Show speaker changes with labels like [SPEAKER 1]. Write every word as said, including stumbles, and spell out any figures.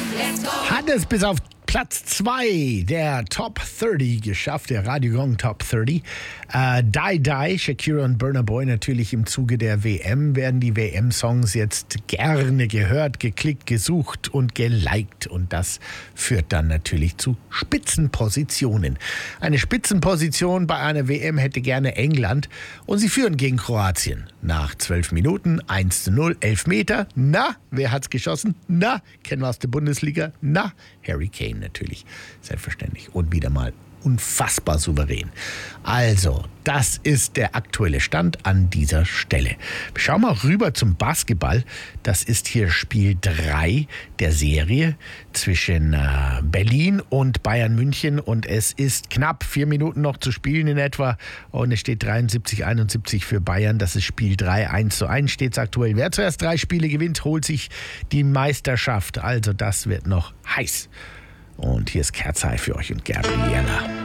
[SPEAKER 1] Hat es bis auf Platz zwei der Top dreißig geschafft, der Radio Gong Top dreißig. Äh, Die Die, Shakira und Burna Boy natürlich im Zuge der W M werden die W M-Songs jetzt gerne gehört, geklickt, gesucht und geliked. Und das führt dann natürlich zu Spitzenpositionen. Eine Spitzenposition bei einer W M hätte gerne England und sie führen gegen Kroatien. Nach zwölf Minuten eins zu null, Elfmeter. Na, wer hat's geschossen? Na, kennen wir aus der Bundesliga? Na, Harry Kane natürlich, selbstverständlich. Und wieder mal unfassbar souverän. Also, das ist der aktuelle Stand an dieser Stelle. Schauen wir rüber zum Basketball. Das ist hier Spiel drei der Serie zwischen äh, Berlin und Bayern München. Und es ist knapp vier Minuten noch zu spielen in etwa. Und es steht dreiundsiebzig einundsiebzig für Bayern. Das ist Spiel drei, eins zu eins steht es aktuell. Wer zuerst drei Spiele gewinnt, holt sich die Meisterschaft. Also, das wird noch heiß. Und hier ist Kerzhai für euch und Gabriella.